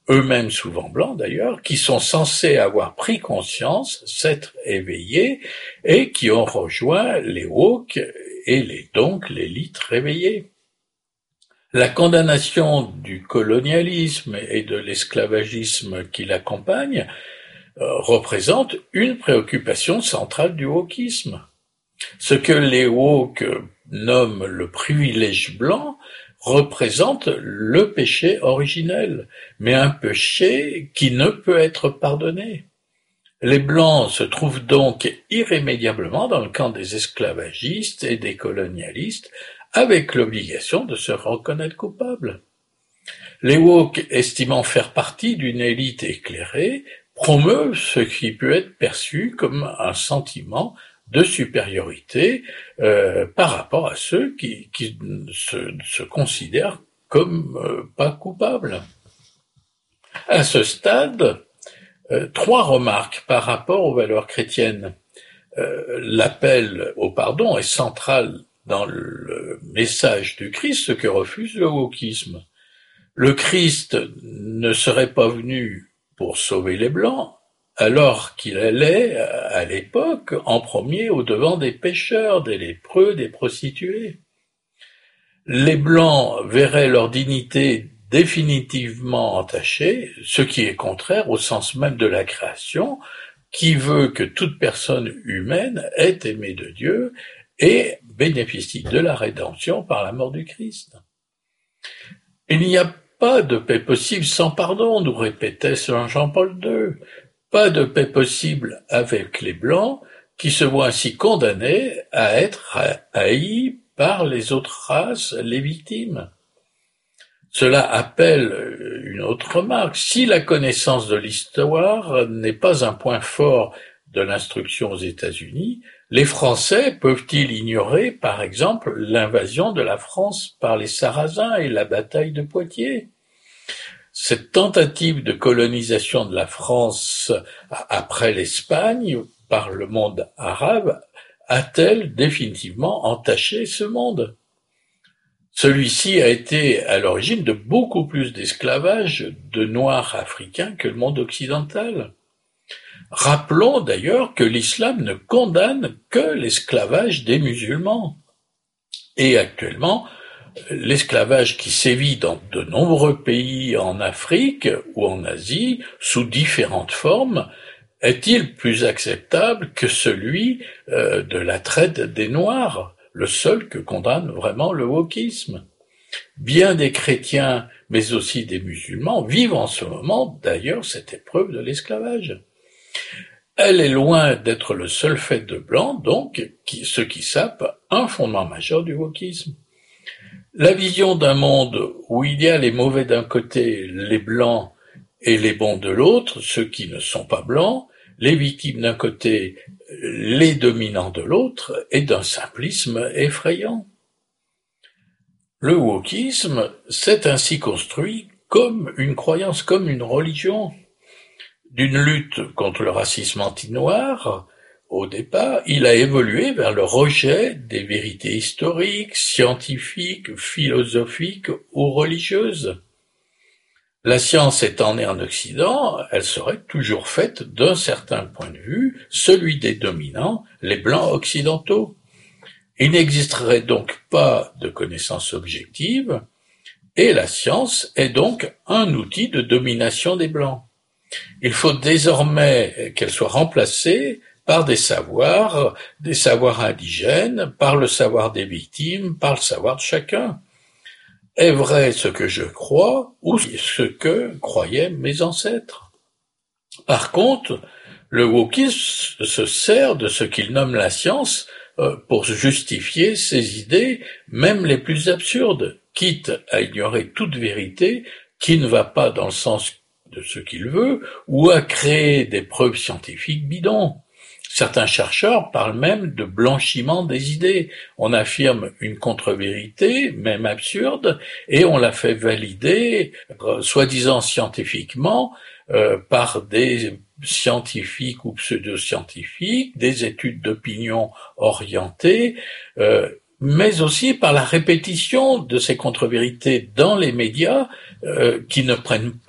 eux-mêmes souvent blancs d'ailleurs, qui sont censés avoir pris conscience, s'être éveillés, et qui ont rejoint les woke et donc l'élite réveillée. La condamnation du colonialisme et de l'esclavagisme qui l'accompagne représente une préoccupation centrale du wokisme. Ce que les woke nomment le privilège blanc représente le péché originel, mais un péché qui ne peut être pardonné. Les Blancs se trouvent donc irrémédiablement dans le camp des esclavagistes et des colonialistes, avec l'obligation de se reconnaître coupables. Les woke, estimant faire partie d'une élite éclairée, promeuvent ce qui peut être perçu comme un sentiment de supériorité par rapport à ceux qui se considèrent comme pas coupables. À ce stade, trois remarques par rapport aux valeurs chrétiennes. L'appel au pardon est central dans le message du Christ, ce que refuse le wokisme. Le Christ ne serait pas venu pour sauver les Blancs, alors qu'il allait, à l'époque, en premier au-devant des pécheurs, des lépreux, des prostituées. Les Blancs verraient leur dignité définitivement entachée, ce qui est contraire au sens même de la création, qui veut que toute personne humaine est aimée de Dieu et bénéficie de la rédemption par la mort du Christ. Il n'y a pas de paix possible sans pardon, nous répétait Saint Jean-Paul II. Pas de paix possible avec les Blancs, qui se voient ainsi condamnés à être haïs par les autres races, les victimes. Cela appelle une autre remarque. Si la connaissance de l'histoire n'est pas un point fort de l'instruction aux États-Unis, les Français peuvent-ils ignorer, par exemple, l'invasion de la France par les Sarrasins et la bataille de Poitiers ? Cette tentative de colonisation de la France après l'Espagne par le monde arabe a-t-elle définitivement entaché ce monde ? Celui-ci a été à l'origine de beaucoup plus d'esclavage de Noirs africains que le monde occidental. Rappelons d'ailleurs que l'islam ne condamne que l'esclavage des musulmans. Et actuellement, l'esclavage qui sévit dans de nombreux pays en Afrique ou en Asie, sous différentes formes, est-il plus acceptable que celui de la traite des Noirs, le seul que condamne vraiment le wokisme? Bien des chrétiens, mais aussi des musulmans, vivent en ce moment d'ailleurs cette épreuve de l'esclavage. Elle est loin d'être le seul fait de Blancs, donc, ce qui sape un fondement majeur du wokisme. La vision d'un monde où il y a les mauvais d'un côté, les blancs, et les bons de l'autre, ceux qui ne sont pas blancs, les victimes d'un côté, les dominants de l'autre, est d'un simplisme effrayant. Le wokisme s'est ainsi construit comme une croyance, comme une religion. D'une lutte contre le racisme anti-noir, au départ, il a évolué vers le rejet des vérités historiques, scientifiques, philosophiques ou religieuses. La science étant née en Occident, elle serait toujours faite d'un certain point de vue, celui des dominants, les Blancs occidentaux. Il n'existerait donc pas de connaissance objective, et la science est donc un outil de domination des Blancs. Il faut désormais qu'elle soit remplacée par des savoirs indigènes, par le savoir des victimes, par le savoir de chacun. Est vrai ce que je crois ou ce que croyaient mes ancêtres? Par contre, le wokisme se sert de ce qu'il nomme la science pour justifier ses idées, même les plus absurdes, quitte à ignorer toute vérité qui ne va pas dans le sens de ce qu'il veut, ou à créer des preuves scientifiques bidons. Certains chercheurs parlent même de blanchiment des idées. On affirme une contre-vérité, même absurde, et on la fait valider, soi-disant scientifiquement, par des scientifiques ou pseudo-scientifiques, des études d'opinion orientées, mais aussi par la répétition de ces contre-vérités dans les médias qui ne prennent